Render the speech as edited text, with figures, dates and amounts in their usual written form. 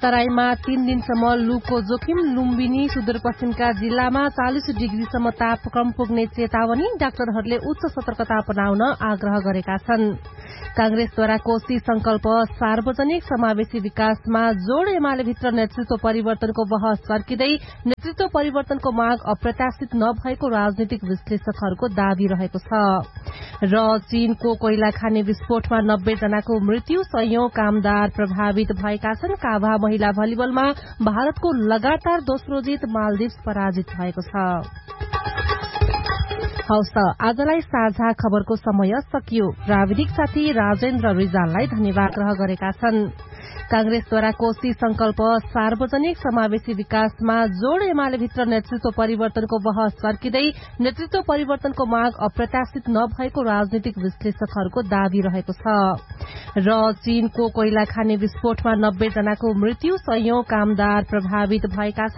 तराईमा 3 दिनसम्म लूको जोखिम। लुम्बिनी सुदूरपश्चिमका जिल्लामा 40 डिग्रीसम्म तापक्रम पुग्ने चेतावनी। डाक्टरहरूले उच्च सतर्कता अपनाउन आग्रह गरेका छन्। कांग्रेसद्वारा कोशी संकल्प सार्वजनिक समावेशी विकासमा जोड़। एमालेभित्र नेतृत्व परिवर्तनको बहस सर्किँदै नेतृत्व परिवर्तनको माग अप्रत्याशित नभएको राजनीतिक विश्लेषकहरूको दावी रहेको छ। र चीनको कोइला खानी विस्फोटमा 90 जनाको मृत्यु। 100 कामदार प्रभावित भएका छन्। काभा महिला भलिबलमा भारतको लगातार दोस्रो जीत। मालदिप्स पराजित भएको छ। हौस् त आजलाई साझा खबरको समय सकियो। प्राविधिक साथी राजेन्द्र रिजाललाई धन्यवाद ग्रह गरेका छन्। कांग्रेसद्वारा कोशी संकल्प सार्वजनिक समावेशी विकासमा जोड़। एमालेभित्र नेतृत्व परिवर्तनको बहस सर्किँदै नेतृत्व परिवर्तनको माग अप्रत्याशित नभएको राजनीतिक विश्लेषकहरूको दावी रहेको छ। र चीनको कोइला खानी विस्फोटमा 90 जनाको मृत्यु। 100 कामदार प्रभावित भएका छन्।